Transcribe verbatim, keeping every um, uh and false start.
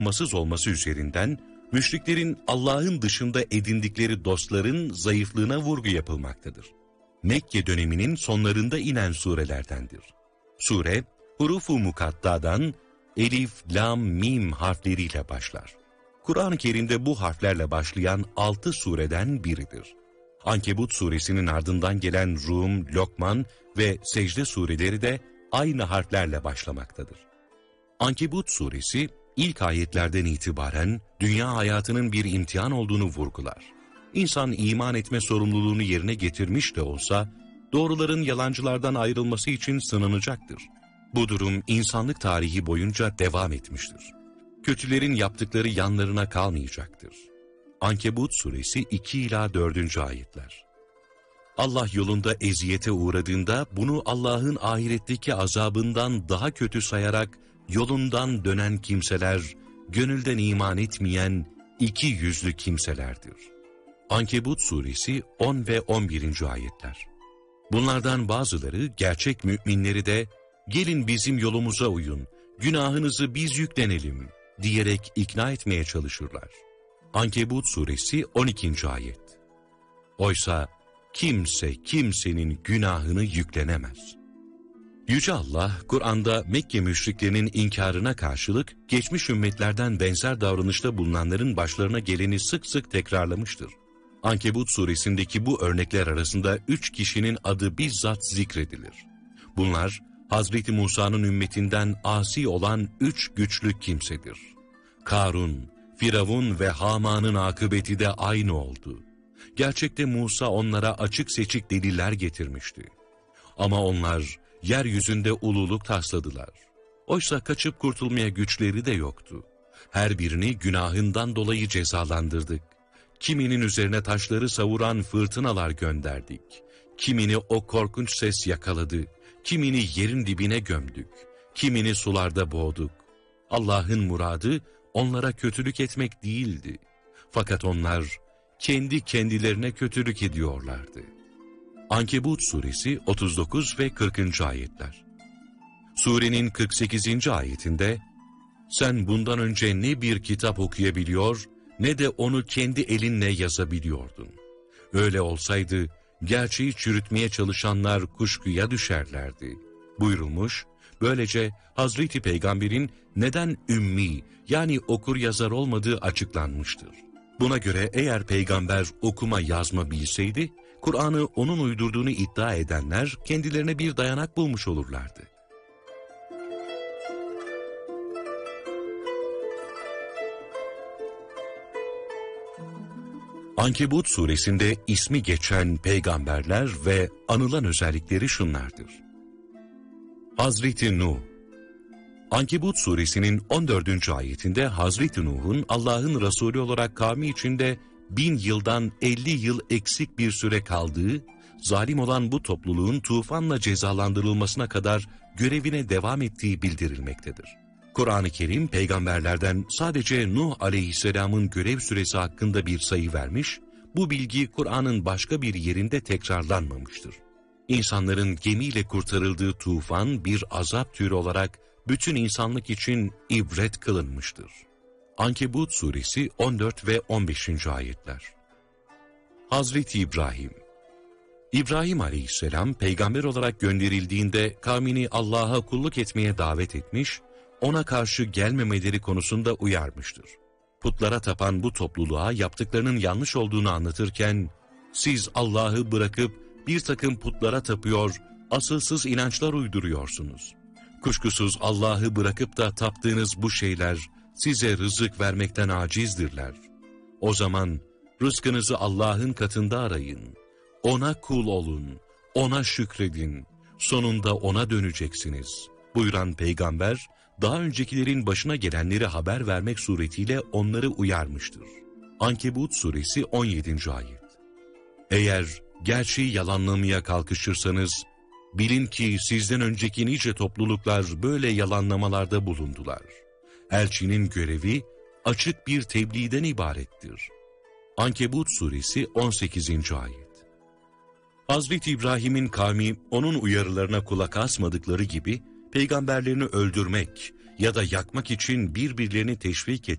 yapmasız olması üzerinden müşriklerin Allah'ın dışında edindikleri dostların zayıflığına vurgu yapılmaktadır. Mekke döneminin sonlarında inen surelerdendir. Sure, hurufu mukattadan elif, lam, mim harfleriyle başlar. Kur'an-ı Kerim'de bu harflerle başlayan altı sureden biridir. Ankebut suresinin ardından gelen Rum, Lokman ve Secde sureleri de aynı harflerle başlamaktadır. Ankebut suresi ilk ayetlerden itibaren dünya hayatının bir imtihan olduğunu vurgular. İnsan iman etme sorumluluğunu yerine getirmiş de olsa, doğruların yalancılardan ayrılması için sınanacaktır. Bu durum insanlık tarihi boyunca devam etmiştir. Kötülerin yaptıkları yanlarına kalmayacaktır. Ankebut suresi iki ila dördüncü ayetler. Allah yolunda eziyete uğradığında bunu Allah'ın ahiretteki azabından daha kötü sayarak yolundan dönen kimseler, gönülden iman etmeyen iki yüzlü kimselerdir. Ankebut suresi on ve on birinci ayetler. Bunlardan bazıları gerçek müminleri de gelin bizim yolumuza uyun, günahınızı biz yüklenelim diyerek ikna etmeye çalışırlar. Ankebut suresi on ikinci ayet. Oysa kimse kimsenin günahını yüklenemez. Yüce Allah, Kur'an'da Mekke müşriklerinin inkarına karşılık geçmiş ümmetlerden benzer davranışta bulunanların başlarına geleni sık sık tekrarlamıştır. Ankebut suresindeki bu örnekler arasında üç kişinin adı bizzat zikredilir. Bunlar, Hazreti Musa'nın ümmetinden asi olan üç güçlü kimsedir. Karun, Firavun ve Haman'ın akıbeti de aynı oldu. Gerçekte Musa onlara açık seçik deliller getirmişti. Ama onlar yeryüzünde ululuk tasladılar. Oysa kaçıp kurtulmaya güçleri de yoktu. Her birini günahından dolayı cezalandırdık. Kiminin üzerine taşları savuran fırtınalar gönderdik. Kimini o korkunç ses yakaladı. Kimini yerin dibine gömdük. Kimini sularda boğduk. Allah'ın muradı onlara kötülük etmek değildi. Fakat onlar kendi kendilerine kötülük ediyorlardı. Ankebut suresi otuz dokuz ve kırkıncı ayetler. Surenin kırk sekizinci ayetinde, sen bundan önce ne bir kitap okuyabiliyor, ne de onu kendi elinle yazabiliyordun. Öyle olsaydı, gerçeği çürütmeye çalışanlar kuşkuya düşerlerdi. Buyurulmuş, böylece Hazreti Peygamber'in neden ümmi, yani okur yazar olmadığı açıklanmıştır. Buna göre eğer peygamber okuma yazma bilseydi, Kur'an'ı onun uydurduğunu iddia edenler kendilerine bir dayanak bulmuş olurlardı. Ankebut suresinde ismi geçen peygamberler ve anılan özellikleri şunlardır. Hazreti Nuh. Ankebut suresinin on dördüncü ayetinde Hazreti Nuh'un Allah'ın Resulü olarak kavmi içinde bin yıldan elli yıl eksik bir süre kaldığı, zalim olan bu topluluğun tufanla cezalandırılmasına kadar görevine devam ettiği bildirilmektedir. Kur'an-ı Kerim peygamberlerden sadece Nuh aleyhisselamın görev süresi hakkında bir sayı vermiş, bu bilgi Kur'an'ın başka bir yerinde tekrarlanmamıştır. İnsanların gemiyle kurtarıldığı tufan bir azap türü olarak bütün insanlık için ibret kılınmıştır. Ankebut suresi on dört ve on beşinci ayetler. Hazreti İbrahim. İbrahim aleyhisselam peygamber olarak gönderildiğinde kavmini Allah'a kulluk etmeye davet etmiş, ona karşı gelmemeleri konusunda uyarmıştır. Putlara tapan bu topluluğa yaptıklarının yanlış olduğunu anlatırken, siz Allah'ı bırakıp bir takım putlara tapıyor, asılsız inançlar uyduruyorsunuz. Kuşkusuz Allah'ı bırakıp da taptığınız bu şeyler size rızık vermekten acizdirler. O zaman rızkınızı Allah'ın katında arayın. Ona kul olun, ona şükredin. Sonunda ona döneceksiniz. Buyuran peygamber, daha öncekilerin başına gelenleri haber vermek suretiyle onları uyarmıştır. Ankebut suresi on yedinci ayet. Eğer gerçeği yalanlamaya kalkışırsanız, bilin ki sizden önceki nice topluluklar böyle yalanlamalarda bulundular. Elçinin görevi açık bir tebliğden ibarettir. Ankebut suresi on sekizinci ayet. Hazreti İbrahim'in kavmi onun uyarılarına kulak asmadıkları gibi, peygamberlerini öldürmek ya da yakmak için birbirlerini teşvik